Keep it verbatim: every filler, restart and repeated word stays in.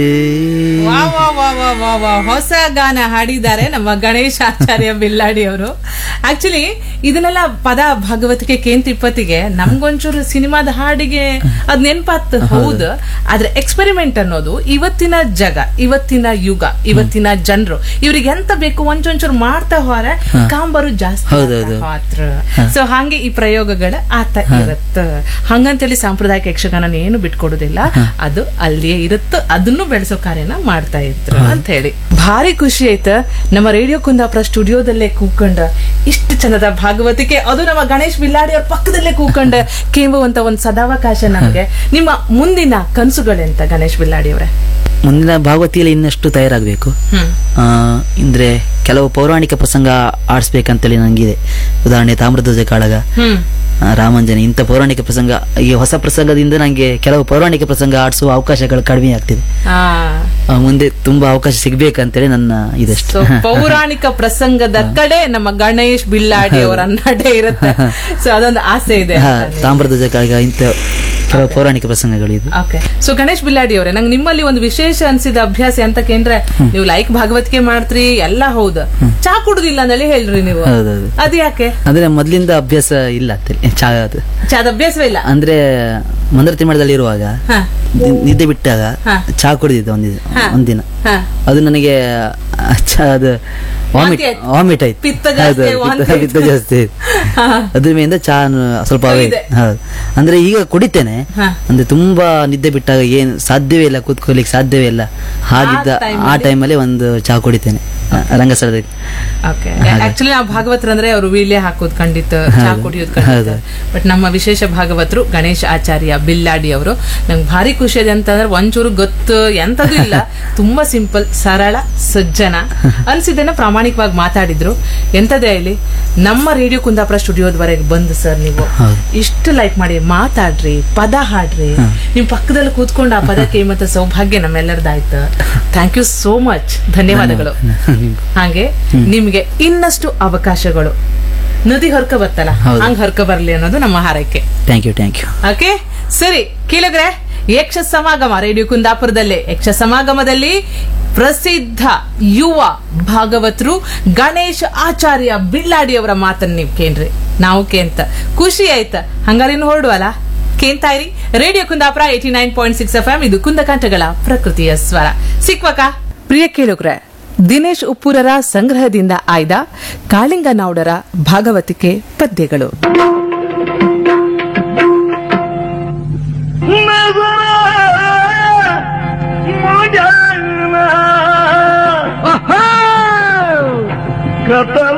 ವಾ ವಾ ವಾ ವಾ ವಾ ವಾ ಹೊಸ ಗಾನ ಹಾಡಿದ್ದಾರೆ ನಮ್ಮ ಗಣೇಶ್ ಆಚಾರ್ಯ ಬಿಲ್ಲಾಡಿ ಅವರು. ಆಕ್ಚುಲಿ ಇದನ್ನೆಲ್ಲ ಪದ ಭಾಗವತಿಕೆ ಕೇಂದ್ರ ತಿಪ್ಪತ್ತಿಗೆ ನಮ್ಗೊಂಚೂರು ಸಿನಿಮಾದ ಹಾಡಿಗೆ ಅದ್ ನೆನಪಾತ್ ಹೌದು. ಆದ್ರೆ ಎಕ್ಸ್ಪೆರಿಮೆಂಟ್ ಅನ್ನೋದು ಇವತ್ತಿನ ಜಗ, ಇವತ್ತಿನ ಯುಗ, ಇವತ್ತಿನ ಜನರು ಇವ್ರಿಗೆ ಎಂತ ಬೇಕು ಒಂಚೊಂಚೂರು ಮಾಡ್ತಾ ಹೋರ ಕಾಂಬರು ಜಾಸ್ತಿ ಮಾತ್ರ. ಸೊ ಹಂಗೆ ಈ ಪ್ರಯೋಗಗಳ ಆತ ಇರತ್ತ. ಹಂಗಂತೇಳಿ ಸಾಂಪ್ರದಾಯಿಕ ಯಕ್ಷಗಾನ ಏನು ಬಿಟ್ಕೊಡುದಿಲ್ಲ, ಅದು ಅಲ್ಲಿಯೇ ಇರುತ್ತ, ಅದನ್ನು ಬೆಳೆಸೋ ಕಾರ್ಯನ ಮಾಡ್ತಾ ಇದ್ರು ಅಂತ ಹೇಳಿ ಭಾರಿ ಖುಷಿ ಆಯ್ತ. ನಮ್ಮ ರೇಡಿಯೋ ಕುಂದಾಪುರ ಸ್ಟುಡಿಯೋದಲ್ಲೇ ಕೂಕೊಂಡ ಇಷ್ಟು ಚಂದದ ಭಾಗವತಿಕೆ, ಅದು ನಮ್ಮ ಗಣೇಶ್ ಬಿಲ್ಲಾಡಿ ಅವ್ರ ಪಕ್ಕದಲ್ಲೇ ಕೂಕೊಂಡ ಕೇಂಬುವಂತ ಒಂದು ಸದಾವಕಾಶ ನಮಗೆ. ನಿಮ್ಮ ಮುಂದಿನ ಕನಸುಗಳೆಂತ ಗಣೇಶ್ ಬಿಲ್ಲಾಡಿ ಅವರೇ? ಮುಂದಿನ ಭಾಗವತಿಯಲ್ಲಿ ಇನ್ನಷ್ಟು ತಯಾರಾಗಬೇಕು. ಅಂದ್ರೆ ಕೆಲವು ಪೌರಾಣಿಕ ಪ್ರಸಂಗ ಆಡಿಸ್ಬೇಕಂತೇಳಿ ನಂಗಿದೆ. ಉದಾಹರಣೆ ತಾಮ್ರಧ್ವಜ ಕಾಳಗ, ರಾಮಾಂಜನಿ, ಇಂಥ ಪೌರಾಣಿಕ ಪ್ರಸಂಗ. ಈ ಹೊಸ ಪ್ರಸಂಗದಿಂದ ನಂಗೆ ಕೆಲವು ಪೌರಾಣಿಕ ಪ್ರಸಂಗ ಆಡಿಸುವ ಅವಕಾಶಗಳು ಕಡಿಮೆ ಆಗ್ತಿದೆ. ಮುಂದೆ ತುಂಬಾ ಅವಕಾಶ ಸಿಗ್ಬೇಕಂತೇಳಿ ನನ್ನ ಇದಷ್ಟು. ಪೌರಾಣಿಕ ಪ್ರಸಂಗದ ಕಡೆ ನಮ್ಮ ಗಣೇಶ್ ಬಿಲ್ಲಾಡಿ ಅವರ ನಡೆ ಇರುತ್ತೆ. ಸೊ ಅದೊಂದು ಆಸೆ ಇದೆ. ತಾಮ್ರಧ್ವಜ ಕಾಳಗ ಇಂಥ ಕೆಲವು ಪೌರಾಣಿಕ ಪ್ರಸಂಗಗಳು ಇದು. ಓಕೆ. ಸೊ ಗಣೇಶ್ ಬಿಲ್ಲಾಡಿ ಅವರೇ, ನಂಗೆ ನಿಮ್ಮಲ್ಲಿ ಒಂದು ವಿಶೇಷ ಅನ್ಸಿದ ಅಭ್ಯಾಸ ಅಂತ ಕೇಂದ್ರೆ, ನೀವು ಲೈಕ್ ಭಾಗವತಿಕೆ ಮಾಡ್ತೀರಿ ಎಲ್ಲ ಹೌದು, ಚಾ ಕುಡುದಿಲ್ಲ ಅಂದೇಳಿ ಹೇಳ್ರಿ ನೀವು. ಅದ್ ಯಾಕೆ? ಅಂದ್ರೆ ಮೊದ್ಲಿಂದ ಅಭ್ಯಾಸ ಇಲ್ಲ ಚಾ ಚಾದ ಅಭ್ಯಾಸವೇ ಇಲ್ಲ. ಅಂದ್ರೆ ಮಂದರತಿ ಮಠದಲ್ಲಿ ಇರುವಾಗ ನಿದ್ದೆ ಬಿಟ್ಟಾಗ ಚಾ ಕುಡಿದಿದ್ದೆ ಒಂದಿನ ಒಂದಿನ ಅದು ನನಗೆ ಅದು ವಾಮಿಟ್ ವಾಮಿಟ್ ಆಯ್ತು. ಪಿತ್ತ ಜಾಸ್ತಿ ಅದ್ರ ಮೇಲಿಂದ ಚಾ ಸ್ವಲ್ಪ ಅಂದ್ರೆ ಈಗ ಕುಡಿತೇನೆ. ಅಂದ್ರೆ ತುಂಬಾ ನಿದ್ದೆ ಬಿಟ್ಟಾಗ ಏನು ಸಾಧ್ಯವೇ ಇಲ್ಲ, ಕೂತ್ಕೊಳ್ಳಿಕ್ಕೆ ಸಾಧ್ಯವೇ ಇಲ್ಲ. ಹಾಗಿದ್ದ ಆ ಟೈಮಲ್ಲಿ ಒಂದು ಚಾ ಕುಡಿತೇನೆ ರಂಗಸ್ಥಳದಲ್ಲಿ. ಆಕ್ಚುಲಿ ನಾವು ಭಾಗವತರು ಅಂದ್ರೆ ಅವರು ವೀಳ್ಯ ಹಾಕೋದು ಖಂಡಿತ, ಚಾ ಕುಡಿಯೋದು ಖಂಡಿತ. ಬಟ್ ನಮ್ಮ ವಿಶೇಷ ಭಾಗವತರು ಗಣೇಶ್ ಆಚಾರ್ಯ ಬಿಲ್ಲಾಡಿ ಅವರು. ನಂಗೆ ಭಾರಿ ಖುಷಿ ಇದೆ ಅಂತಂದ್ರೆ ಒಂಚೂರು ಗೊತ್ತು ಎಂತದೂ ಇಲ್ಲ, ತುಂಬಾ ಸಿಂಪಲ್, ಸರಳ, ಸಜ್ಜನ ಅನ್ಸಿದ್ದೇನೆ. ಪ್ರಾಮಾಣಿಕವಾಗಿ ಮಾತಾಡಿದ್ರು. ಎಂತದೇ ಇಲ್ಲಿ ನಮ್ಮ ರೇಡಿಯೋ ಕುಂದಾಪುರ ಸ್ಟುಡಿಯೋದವರೆಗೆ ಬಂದು ಸರ್ ನೀವು ಇಷ್ಟು ಲೈಕ್ ಮಾಡಿ ಮಾತಾಡ್ರಿ, ಪದ ಹಾಡ್ರಿ, ನಿಮ್ ಪಕ್ಕದಲ್ಲಿ ಕೂತ್ಕೊಂಡು ಆ ಪದ ಕೇಮಂತ ಸೌಭಾಗ್ಯ ನಮ್ಮೆಲ್ಲರದಾಯ್ತು. ಥ್ಯಾಂಕ್ ಯು ಸೋ ಮಚ್, ಧನ್ಯವಾದಗಳು. ಹಾಗೆ ನಿಮ್ಗೆ ಇನ್ನಷ್ಟು ಅವಕಾಶಗಳು ನದಿ ಹೊರಕ ಬರ್ತಲ್ಲ, ಹಂಗ ಹೊರಕ ಬರ್ಲಿ ಅನ್ನೋದು ನಮ್ಮ ಹಾರೈಕೆ. Thank you thank you okay ಸರಿ ಕೇಳಿದ್ರೆ, ಯಕ್ಷ ಸಮಾಗಮ ರೇಡಿಯೋ ಕುಂದಾಪುರದಲ್ಲೇ ಯಕ್ಷ ಸಮಾಗಮದಲ್ಲಿ ಪ್ರಸಿದ್ಧ ಯುವ ಭಾಗವತರು ಗಣೇಶ್ ಆಚಾರ್ಯ ಬಿಲ್ಲಾಡಿ ಅವರ ಮಾತನ್ನ ನೀವು ಕೇಳ್ರಿ. ನಾವು ಕೇಂತ ಖುಷಿ ಆಯ್ತ. ಹಂಗಾರಿನ್ನು ಹೊರಡುವಲ್ಲ, ಕೇಂತಾ ಇರಿ radio Kundapura eighty nine point six F M. ಇದು ಕುಂದಕಂಠಗಳ ಪ್ರಕೃತಿಯ ಸ್ವರ. ಸಿಕ್ವಕ ಪ್ರಿಯ ಕೇಳುಗ್ರೆ, ದಿನೇಶ್ ಉಪ್ಪೂರರ ಸಂಗ್ರಹದಿಂದ ಆಯ್ದ ಕಾಳಿಂಗನೌಡರ ಭಾಗವತಿಕೆ ಪದ್ಯಗಳು. ಕಥ